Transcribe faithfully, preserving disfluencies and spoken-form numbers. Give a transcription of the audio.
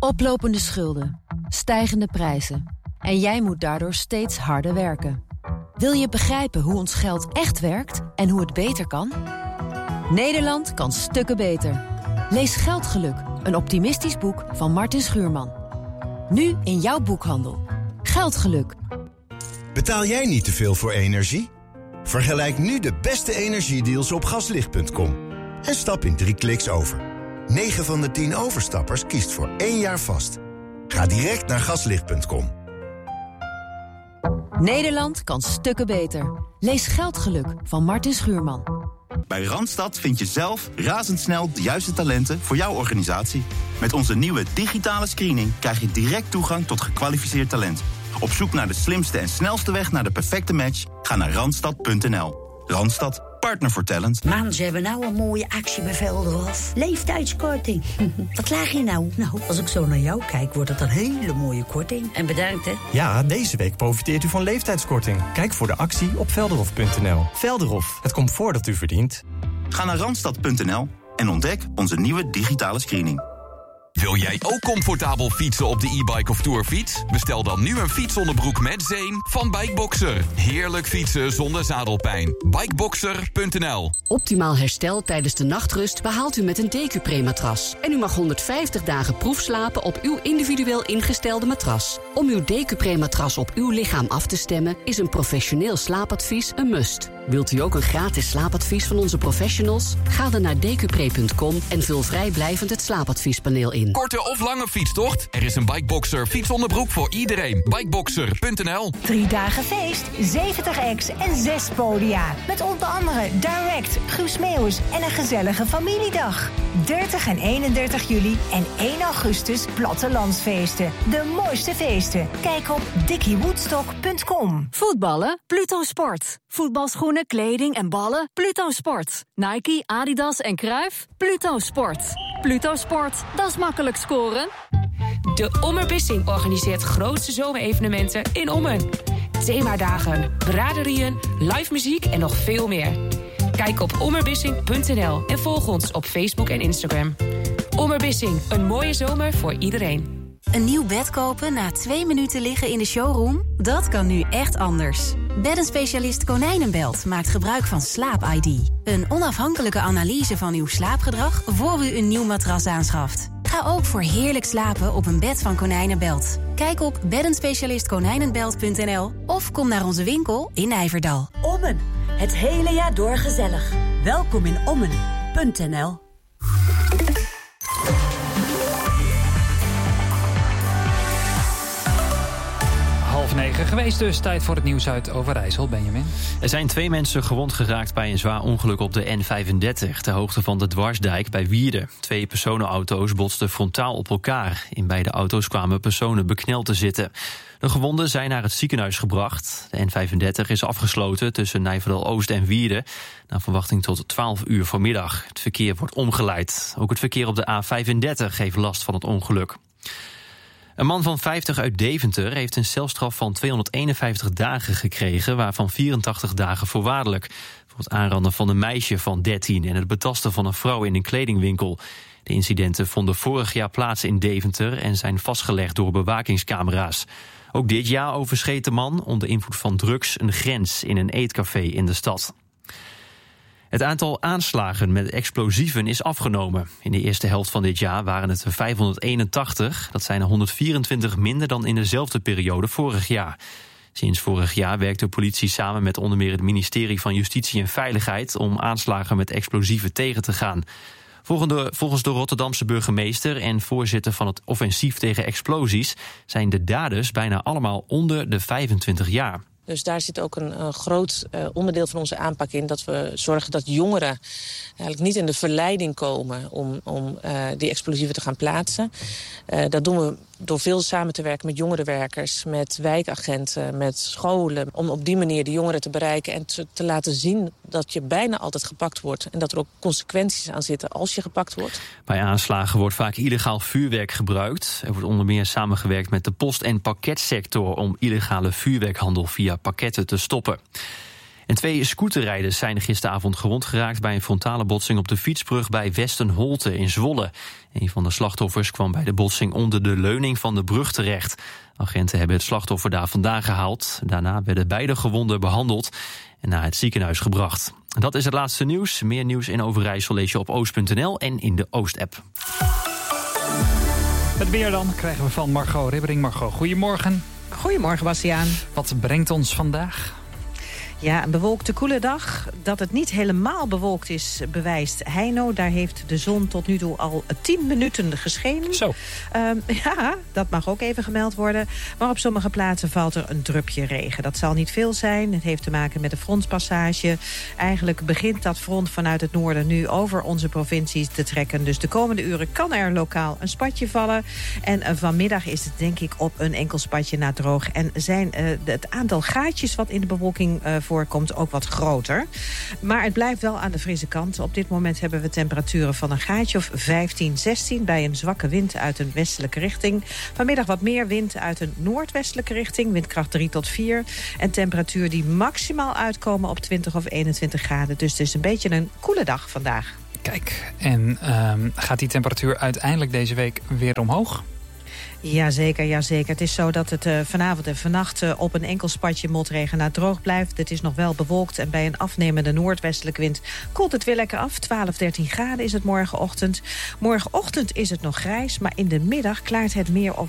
Oplopende schulden, stijgende prijzen. En jij moet daardoor steeds harder werken. Wil je begrijpen hoe ons geld echt werkt en hoe het beter kan? Nederland kan stukken beter. Lees Geldgeluk, een optimistisch boek van Martin Schuurman. Nu in jouw boekhandel. Geldgeluk. Betaal jij niet te veel voor energie? Vergelijk nu de beste energiedeals op gaslicht punt com. En stap in drie kliks over. negen van de tien overstappers kiest voor één jaar vast. Ga direct naar gaslicht punt com. Nederland kan stukken beter. Lees Geldgeluk van Martin Schuurman. Bij Randstad vind je zelf razendsnel de juiste talenten voor jouw organisatie. Met onze nieuwe digitale screening krijg je direct toegang tot gekwalificeerd talent. Op zoek naar de slimste en snelste weg naar de perfecte match? Ga naar randstad punt n l. Randstad, partner voor talent. Man, ze hebben nou een mooie actie bij Velderhof. Leeftijdskorting. Wat laag je nou? Nou, als ik zo naar jou kijk, wordt het een hele mooie korting. En bedankt, hè? Ja, deze week profiteert u van leeftijdskorting. Kijk voor de actie op velderhof punt n l. Velderhof, het comfort dat u verdient. Ga naar randstad punt n l en ontdek onze nieuwe digitale screening. Wil jij ook comfortabel fietsen op de e-bike of tourfiets? Bestel dan nu een fietsonderbroek met zeem van Bikeboxer. Heerlijk fietsen zonder zadelpijn. Bikeboxer punt n l. Optimaal herstel tijdens de nachtrust behaalt u met een Decupre-matras. En u mag honderdvijftig dagen proefslapen op uw individueel ingestelde matras. Om uw Decupre-matras op uw lichaam af te stemmen is een professioneel slaapadvies een must. Wilt u ook een gratis slaapadvies van onze professionals? Ga dan naar decupre punt com en vul vrijblijvend het slaapadviespaneel in. Korte of lange fietstocht? Er is een Bikeboxer fietsonderbroek voor iedereen. Bikeboxer punt n l. Drie dagen feest, zeventig acts en zes podia. Met onder andere Direct, Guus Meeuwis en een gezellige familiedag. dertig en eenendertig juli en één augustus plattelandsfeesten. De mooiste feesten. Kijk op dickie woodstock punt com. Voetballen? Pluto Sport. Voetbalschoenen, kleding en ballen? Pluto Sport. Nike, Adidas en Cruijff? Pluto Sport. Pluto Sport, dat is makkelijk scoren. De Ommerbissing organiseert grootste zomerevenementen in Ommen. Themadagen, braderieën, live muziek en nog veel meer. Kijk op ommerbissing punt n l en volg ons op Facebook en Instagram. Ommerbissing, een mooie zomer voor iedereen. Een nieuw bed kopen na twee minuten liggen in de showroom? Dat kan nu echt anders. Beddenspecialist Konijnenbelt maakt gebruik van Slaap I D. Een onafhankelijke analyse van uw slaapgedrag voor u een nieuw matras aanschaft. Ga ook voor heerlijk slapen op een bed van Konijnenbelt. Kijk op beddenspecialist konijnenbelt punt n l of kom naar onze winkel in Nijverdal. Ommen, het hele jaar door gezellig. Welkom in ommen punt n l. Half negen geweest dus. Tijd voor het nieuws uit Overijssel. Benjamin. Er zijn twee mensen gewond geraakt bij een zwaar ongeluk op de N vijfendertig... ter hoogte van de Dwarsdijk bij Wierden. Twee personenauto's botsten frontaal op elkaar. In beide auto's kwamen personen bekneld te zitten. De gewonden zijn naar het ziekenhuis gebracht. De N vijfendertig is afgesloten tussen Nijverdal-Oost en Wierden... naar verwachting tot twaalf uur vanmiddag. Het verkeer wordt omgeleid. Ook het verkeer op de A vijfendertig heeft last van het ongeluk. Een man van vijftig uit Deventer heeft een celstraf van tweehonderdeenenvijftig dagen gekregen... waarvan vierentachtig dagen voorwaardelijk. Voor het aanranden van een meisje van dertien... en het betasten van een vrouw in een kledingwinkel. De incidenten vonden vorig jaar plaats in Deventer... en zijn vastgelegd door bewakingscamera's. Ook dit jaar overschreed de man onder invloed van drugs... een grens in een eetcafé in de stad. Het aantal aanslagen met explosieven is afgenomen. In de eerste helft van dit jaar waren het er vijfhonderdeenentachtig. Dat zijn er honderdvierentwintig minder dan in dezelfde periode vorig jaar. Sinds vorig jaar werkt de politie samen met onder meer het ministerie van Justitie en Veiligheid... om aanslagen met explosieven tegen te gaan. Volgens de Rotterdamse burgemeester en voorzitter van het offensief tegen explosies... zijn de daders bijna allemaal onder de vijfentwintig jaar. Dus daar zit ook een, een groot uh, onderdeel van onze aanpak in... dat we zorgen dat jongeren eigenlijk niet in de verleiding komen... om, om uh, die explosieven te gaan plaatsen. Uh, dat doen we door veel samen te werken met jongerenwerkers... met wijkagenten, met scholen... om op die manier de jongeren te bereiken en te, te laten zien... dat je bijna altijd gepakt wordt... en dat er ook consequenties aan zitten als je gepakt wordt. Bij aanslagen wordt vaak illegaal vuurwerk gebruikt. Er wordt onder meer samengewerkt met de post- en pakketsector... om illegale vuurwerkhandel via pakketten te stoppen. En twee scooterrijders zijn gisteravond gewond geraakt bij een frontale botsing op de fietsbrug bij Westenholte in Zwolle. Een van de slachtoffers kwam bij de botsing onder de leuning van de brug terecht. Agenten hebben het slachtoffer daar vandaan gehaald. Daarna werden beide gewonden behandeld en naar het ziekenhuis gebracht. Dat is het laatste nieuws. Meer nieuws in Overijssel lees je op oost punt n l en in de Oost-app. Het weer dan krijgen we van Margot Ribbering. Margot, goedemorgen. Goedemorgen, Bastiaan. Wat brengt ons vandaag? Ja, een bewolkte koele dag. Dat het niet helemaal bewolkt is, bewijst Heino. Daar heeft de zon tot nu toe al tien minuten geschenen. Zo. Um, ja, dat mag ook even gemeld worden. Maar op sommige plaatsen valt er een drupje regen. Dat zal niet veel zijn. Het heeft te maken met de frontpassage. Eigenlijk begint dat front vanuit het noorden nu over onze provincies te trekken. Dus de komende uren kan er lokaal een spatje vallen. En uh, vanmiddag is het denk ik op een enkel spatje na droog. En zijn uh, het aantal gaatjes wat in de bewolking uh, voorkomt ook wat groter. Maar het blijft wel aan de frisse kant. Op dit moment hebben we temperaturen van een gaatje of vijftien, zestien... bij een zwakke wind uit een westelijke richting. Vanmiddag wat meer wind uit een noordwestelijke richting. Windkracht drie tot vier. En temperatuur die maximaal uitkomen op twintig of eenentwintig graden. Dus het is een beetje een koele dag vandaag. Kijk, en um, gaat die temperatuur uiteindelijk deze week weer omhoog? Jazeker, jazeker. Het is zo dat het uh, vanavond en vannacht uh, op een enkel spatje motregen na droog blijft. Het is nog wel bewolkt en bij een afnemende noordwestelijke wind koelt het weer lekker af. twaalf, dertien graden is het morgenochtend. Morgenochtend is het nog grijs, maar in de middag klaart het meer op